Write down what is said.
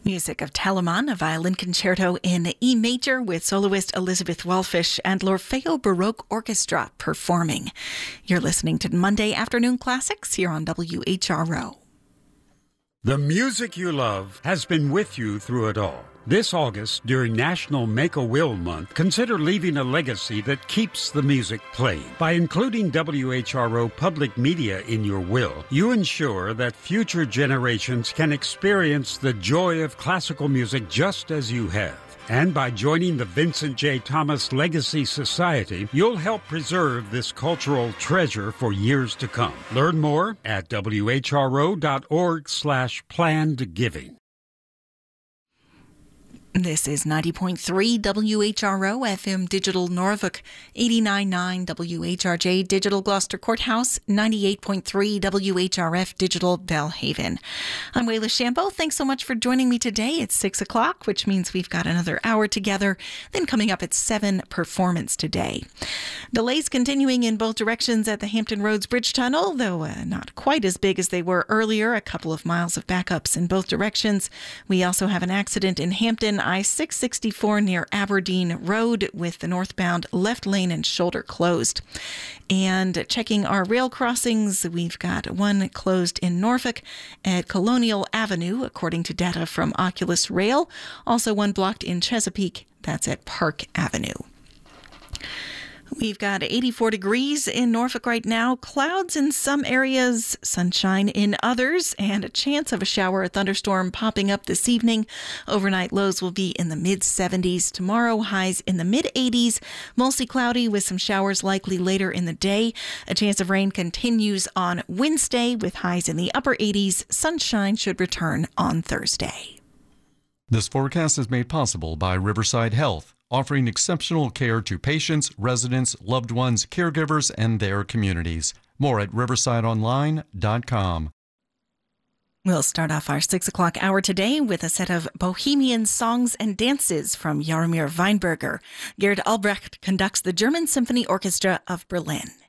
Music of Telemann, a violin concerto in E major with soloist Elizabeth Wallfisch and L'Orfeo Baroque Orchestra performing. You're listening to Monday Afternoon Classics here on WHRO. The music you love has been with you through it all. This August, during National Make-A-Will Month, consider leaving a legacy that keeps the music playing. By including WHRO Public Media in your will, you ensure that future generations can experience the joy of classical music just as you have. And by joining the Vincent J. Thomas Legacy Society, you'll help preserve this cultural treasure for years to come. Learn more at whro.org/plannedgiving. This is 90.3 WHRO FM Digital Norfolk, 89.9 WHRJ Digital Gloucester Courthouse, 98.3 WHRF Digital Belhaven. I'm Wayla Shambo. Thanks so much for joining me today. It's 6 o'clock, which means we've got another hour together. Then coming up at 7, performance today. Delays continuing in both directions at the Hampton Roads Bridge Tunnel, though not quite as big as they were earlier. A couple of miles of backups in both directions. We also have an accident in Hampton, I-664 near Aberdeen Road with the northbound left lane and shoulder closed. And checking our rail crossings, we've got one closed in Norfolk at Colonial Avenue, according to data from Oculus Rail. Also one blocked in Chesapeake, that's at Park Avenue. We've got 84 degrees in Norfolk right now, clouds in some areas, sunshine in others, and a chance of a shower or thunderstorm popping up this evening. Overnight lows will be in the mid-70s. Tomorrow, highs in the mid-80s, mostly cloudy with some showers likely later in the day. A chance of rain continues on Wednesday with highs in the upper 80s. Sunshine should return on Thursday. This forecast is made possible by Riverside Health, offering exceptional care to patients, residents, loved ones, caregivers, and their communities. More at riversideonline.com. We'll start off our 6 o'clock hour today with a set of Bohemian songs and dances from Jaromir Weinberger. Gerd Albrecht conducts the German Symphony Orchestra of Berlin.